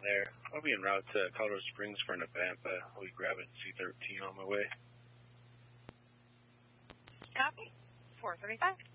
there. I'll be en route to Colorado Springs for an event, but I'll be grabbing C-13 on my way. Copy. 435.